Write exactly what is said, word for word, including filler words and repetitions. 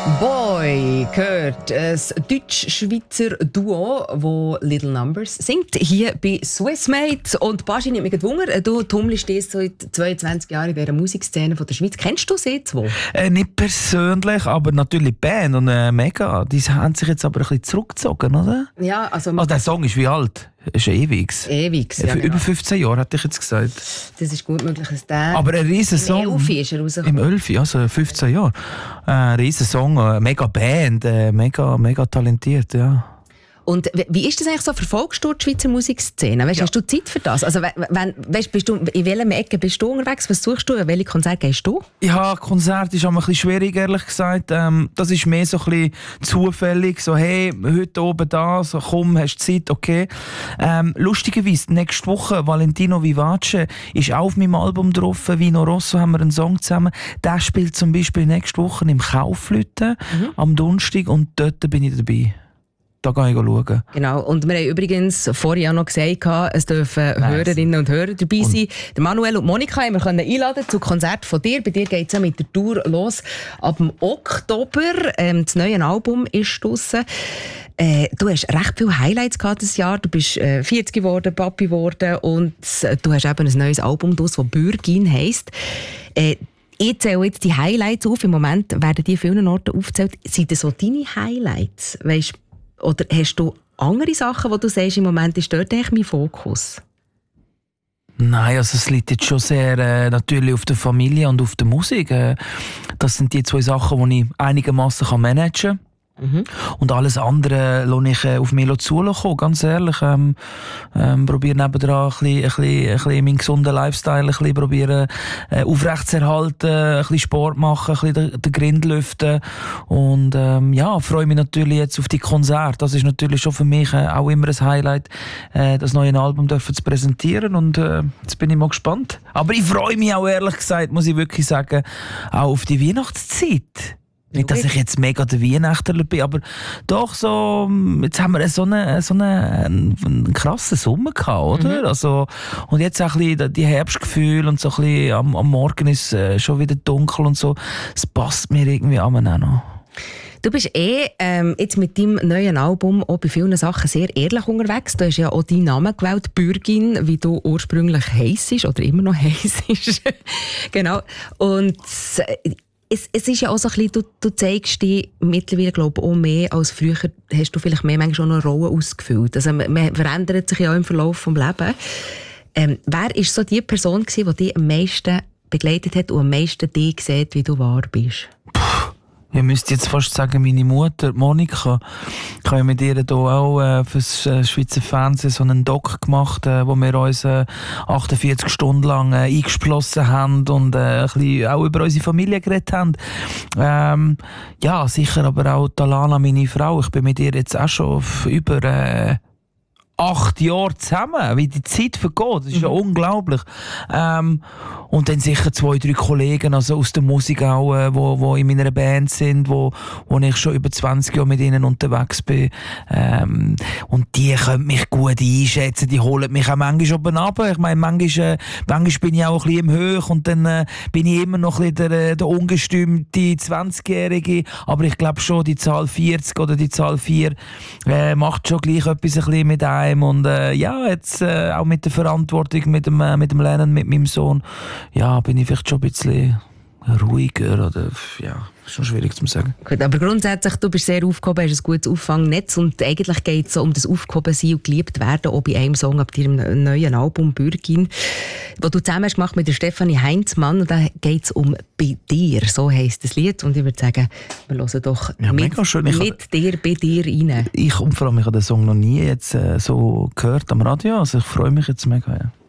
Boy gehört ein deutsch-schweizer Duo, das Little Numbers singt, hier bei Swissmate. Und Baschi, nimmt mich Wunder, du tummelst seit zweiundzwanzig Jahren in dieser Musikszene von der Schweiz. Kennst du sie zwei? Äh, nicht persönlich, aber natürlich die Band und äh, mega. Die haben sich jetzt aber ein bisschen zurückgezogen, oder? Ja, also... Also der Song ist wie alt? Ist ewig. Ewig, ja, Für genau. Über fünfzehn Jahre, hätte ich jetzt gesagt. Das ist gut möglich, dass der... Aber ein riesen Song. Im Elfi ist er rausgekommen. Im Elfi, also fünfzehn Jahre. Äh, ein riesen Song, eine mega Band, äh, mega, mega talentiert, ja. Und wie ist das eigentlich so? Verfolgst du die Schweizer Musikszene? Weißt, ja. Hast du Zeit für das? Also, wenn, weißt, bist du, in welchem Ecke bist du unterwegs? Was suchst du? Welche Konzerte gehst du? Ja, Konzert ist auch ein bisschen schwierig, ehrlich gesagt. Ähm, das ist mehr so ein bisschen zufällig. So, hey, heute oben da, so, komm, hast du Zeit, okay. Ähm, lustigerweise, nächste Woche, Valentino Vivace ist auch auf meinem Album drauf. Vino Rosso haben wir einen Song zusammen. Der spielt zum Beispiel nächste Woche im Kaufleuten mhm. am Donnerstag und dort bin ich dabei. Da gehe ich schauen. Genau. Und wir haben übrigens vorhin auch noch gesagt, es dürfen nice. Hörerinnen und Hörer dabei sein. Und der Manuel und Monika haben wir einladen zu Konzert von dir. Bei dir geht es ja mit der Tour los. Ab dem Oktober. Ähm, das neue Album ist draussen. Äh, du hast recht viele Highlights gehabt dieses Jahr. Du bist äh, vierzig geworden, Papi geworden und äh, du hast eben ein neues Album draus, das Bürgin heisst. Äh, Ich zähle jetzt die Highlights auf. Im Moment werden die vielen Orten aufgezählt. Sind das so deine Highlights? Weißt, oder hast du andere Sachen, wo du sagst, im Moment ist dort eigentlich mein Fokus? Nein, also es liegt jetzt schon sehr äh, natürlich auf der Familie und auf der Musik. Äh, das sind die zwei Sachen, die ich einigermaßen managen kann. Mhm. Und alles andere lasse ich äh, auf mich zukommen, ganz ehrlich. Ähm, ähm, probiere nebendran ein bisschen, ein bisschen, ein bisschen meinen gesunden Lifestyle ein bisschen probieren, äh, aufrechtzuerhalten, ein bisschen Sport machen, ein bisschen den, den Grind lüften. Und ähm, ja, freue mich natürlich jetzt auf die Konzerte. Das ist natürlich schon für mich äh, auch immer ein Highlight, äh, das neue Album dürfen zu präsentieren. Und äh, jetzt bin ich mal gespannt. Aber ich freue mich auch, ehrlich gesagt, muss ich wirklich sagen, auch auf die Weihnachtszeit. Nicht, dass ich jetzt mega der Weihnachtler bin, aber doch so, jetzt haben wir so einen, so einen, einen krassen Sommer gehabt, oder? Mhm. Also, und jetzt auch ein bisschen die Herbstgefühle und so ein bisschen am, am Morgen ist es schon wieder dunkel und so. Es passt mir irgendwie auch noch. Du bist eh ähm, jetzt mit deinem neuen Album auch bei vielen Sachen sehr ehrlich unterwegs. Du hast ja auch deinen Namen gewählt, Bürgin, wie du ursprünglich heissest oder immer noch heissest. Genau. Und Es, es ist ja auch so ein bisschen, du, du zeigst dich mittlerweile, glaube ich, auch mehr als früher, hast du vielleicht mehr manchmal schon eine Rolle ausgefüllt. Also man, man verändert sich ja auch im Verlauf des Lebens. Ähm, wer war so die Person gewesen, die dich am meisten begleitet hat und am meisten dich sieht, wie du wahr bist? Ich müsste jetzt fast sagen, meine Mutter, Monika. Ich habe mit ihr hier auch äh, für das äh, Schweizer Fernsehen so einen Doc gemacht, äh, wo wir uns äh, achtundvierzig Stunden lang äh, eingeschlossen haben und äh, ein bisschen auch über unsere Familie geredet haben. Ähm, ja, sicher aber auch Talana, meine Frau. Ich bin mit ihr jetzt auch schon über äh, acht Jahre zusammen, wie die Zeit vergeht. Das ist mhm. ja unglaublich. Ähm, und dann sicher zwei, drei Kollegen also aus der Musik auch, äh, wo, wo in meiner Band sind, wo, wo ich schon über zwanzig Jahre mit ihnen unterwegs bin. Ähm, und die können mich gut einschätzen, die holen mich auch manchmal oben runter. Ich meine, manchmal, äh, manchmal bin ich auch ein bisschen im Höch und dann äh, bin ich immer noch ein bisschen der, der ungestümte zwanzigjährige. Aber ich glaube schon, die Zahl vierzig oder die Zahl vier äh, macht schon gleich etwas ein bisschen mit einem. Und äh, ja, jetzt äh, auch mit der Verantwortung, mit dem, äh, mit dem Lernen, mit meinem Sohn, ja, bin ich vielleicht schon ein bisschen ruhiger oder ja, schon schwierig zu sagen. Gut, aber grundsätzlich, du bist sehr aufgehoben, hast ein gutes Auffangnetz und eigentlich geht es so um das Aufgehobensein und geliebt werden, auch bei einem Song ab deinem neuen Album «Bürgin», das du zusammen hast gemacht mit der Stefanie Heinzmann, und da geht es um «Bei dir», so heisst das Lied, und ich würde sagen, wir hören doch ja, mit, mit dir, bei dir rein. Ich, und vor allem, ich habe den Song noch nie jetzt äh, so gehört am Radio, also ich freue mich jetzt mega. Ja.